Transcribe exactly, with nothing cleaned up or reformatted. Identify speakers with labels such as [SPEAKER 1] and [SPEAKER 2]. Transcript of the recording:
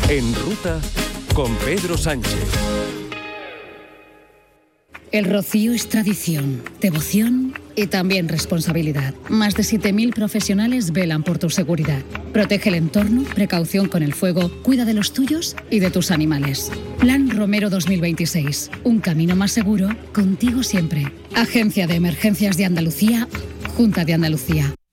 [SPEAKER 1] En Ruta con Pedro Sánchez.
[SPEAKER 2] El rocío es tradición, devoción y también responsabilidad. Más de siete mil profesionales velan por tu seguridad. Protege el entorno, precaución con el fuego, cuida de los tuyos y de tus animales. Plan Romero dos mil veintiséis. Un camino más seguro, contigo siempre. Agencia de Emergencias de Andalucía, Junta de Andalucía.